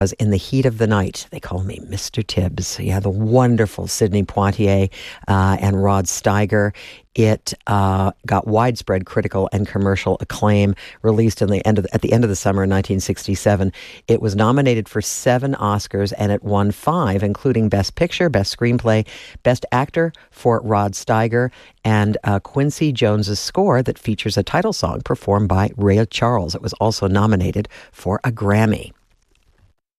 was In the Heat of the Night. They call me Mr. Tibbs. Yeah, the wonderful Sidney Poitier and Rod Steiger. It got widespread critical and commercial acclaim. Released at the end of the summer in 1967, it was nominated for 7 Oscars and it won 5, including Best Picture, Best Screenplay, Best Actor for Rod Steiger, and Quincy Jones's score that features a title song performed by Ray Charles. It was also nominated for a Grammy.